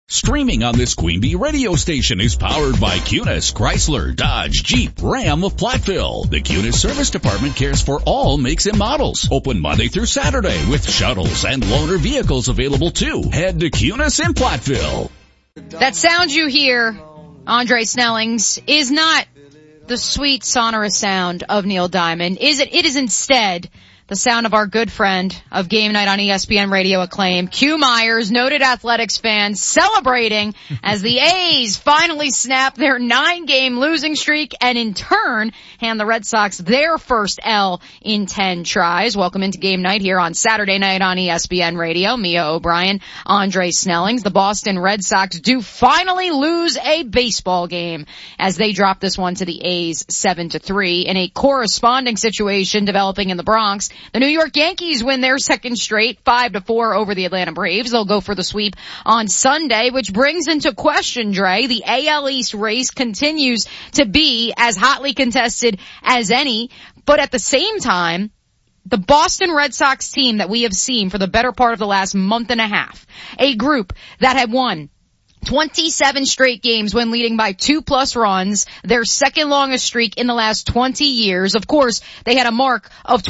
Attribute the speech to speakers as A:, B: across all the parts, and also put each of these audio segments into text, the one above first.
A: Streaming on this Queen Bee radio station is powered by Cunis, Chrysler, Dodge, Jeep, Ram of Platteville. The Cunis Service Department cares for all makes and models. Open Monday through Saturday with shuttles and loaner vehicles available too. Head to Cunis in Platteville.
B: That sound you hear, Andre Snellings, is not the sweet, sonorous sound of Neil Diamond. It is instead the sound of our good friend of Game Night on ESPN Radio Acclaim, Q Myers, noted athletics fan, celebrating as the A's finally snap their 9-game losing streak and in turn hand the Red Sox their first L in 10 tries. Welcome into Game Night here on Saturday night on ESPN Radio. Mia O'Brien, Andre Snellings. The Boston Red Sox do finally lose a baseball game as they drop this one to the A's 7-3 in a corresponding situation developing in the Bronx. The New York Yankees win their second straight 5-4 over the Atlanta Braves. They'll go for the sweep on Sunday, which brings into question, Dre, the AL East race continues to be as hotly contested as any, but at the same time, the Boston Red Sox team that we have seen for the better part of the last month and a half, a group that had won 27 straight games when leading by 2+ runs, their second longest streak in the last 20 years. Of course, they had a mark of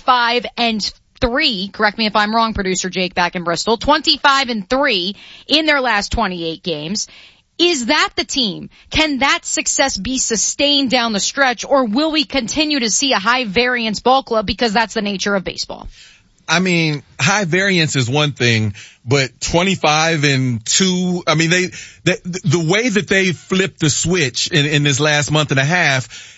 B: 25-3. Correct me if I'm wrong, producer Jake back in Bristol. 25-3 in their last 28 games. Is that the team? Can that success be sustained down the stretch, or will we continue to see a high variance ball club because that's the nature of baseball?
C: I mean, high variance is one thing, but 25-2, I mean, the way that they flipped the switch in this last month and a half,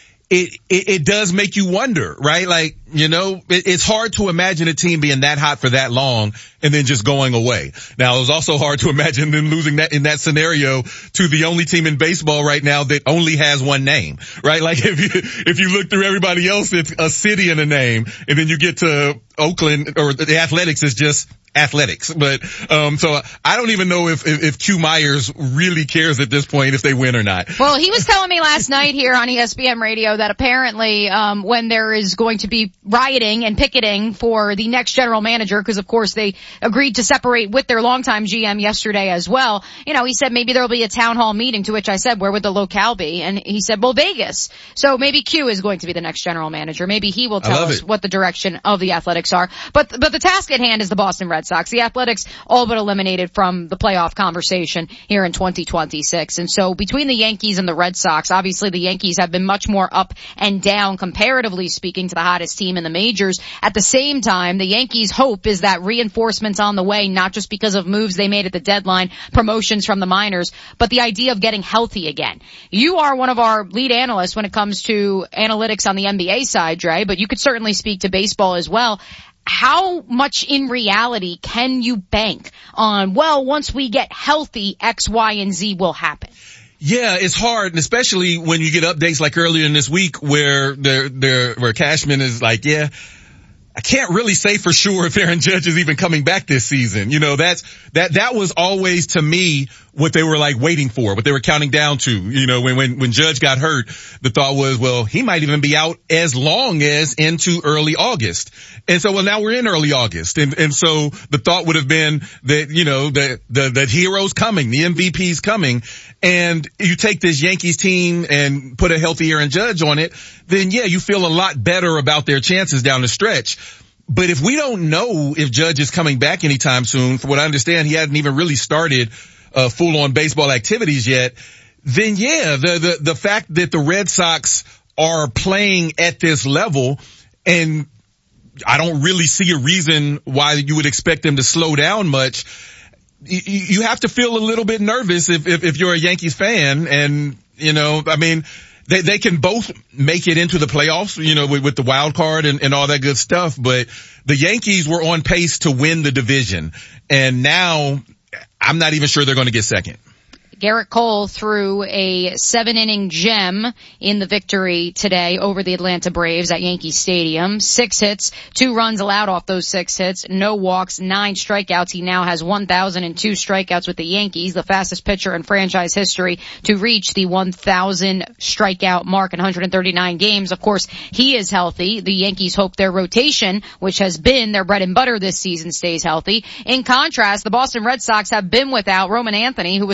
C: it does make you wonder, right? Like, you know, it's hard to imagine a team being that hot for that long and then just going away. Now, it was also hard to imagine them losing that in that scenario to the only team in baseball right now that only has one name, right? Like if you look through everybody else, it's a city and a name, and then you get to Oakland, or the Athletics is just athletics. But so I don't even know if Q Myers really cares at this point if they win or not.
B: Well, he was telling me last night here on ESPN Radio that apparently when there is going to be rioting and picketing for the next general manager, because of course they agreed to separate with their longtime GM yesterday as well, you know, he said maybe there'll be a town hall meeting, to which I said, where would the locale be? And he said, well, Vegas. So maybe Q is going to be the next general manager. Maybe he will tell us what the direction of the Athletics are. But the task at hand is the Boston Red Sox. The Athletics all but eliminated from the playoff conversation here in 2026. And so between the Yankees and the Red Sox, obviously the Yankees have been much more up and down, comparatively speaking, to the hottest team in the majors. At the same time, the Yankees' hope is that reinforcements on the way, not just because of moves they made at the deadline, promotions from the minors, but the idea of getting healthy again. You are one of our lead analysts when it comes to analytics on the NBA side, Dre, but you could certainly speak to baseball as well. How much in reality can you bank on, well, once we get healthy, X, Y, and Z will happen?
C: Yeah, it's hard, and especially when you get updates like earlier in this week where where Cashman is like, yeah, I can't really say for sure if Aaron Judge is even coming back this season. You know, that was always to me what they were like waiting for, what they were counting down to. You know, when Judge got hurt, the thought was, well, he might even be out as long as into early August. And so, well, now we're in early August. And so the thought would have been that, you know, the hero's coming, the MVP's coming. And you take this Yankees team and put a healthy Aaron Judge on it, then yeah, you feel a lot better about their chances down the stretch. But if we don't know if Judge is coming back anytime soon, from what I understand, he hadn't even really started full-on baseball activities yet, then yeah, the fact that the Red Sox are playing at this level, and I don't really see a reason why you would expect them to slow down much. You have to feel a little bit nervous if you're a Yankees fan. And, you know, I mean, they can both make it into the playoffs, you know, with the wild card and all that good stuff. But the Yankees were on pace to win the division. And now I'm not even sure they're going to get second.
B: Garrett Cole threw a 7-inning gem in the victory today over the Atlanta Braves at Yankee Stadium. 6 hits, 2 runs allowed off those 6 hits, no walks, 9 strikeouts. He now has 1,002 strikeouts with the Yankees, the fastest pitcher in franchise history to reach the 1,000 strikeout mark in 139 games. Of course, he is healthy. The Yankees hope their rotation, which has been their bread and butter this season, stays healthy. In contrast, the Boston Red Sox have been without Roman Anthony, who was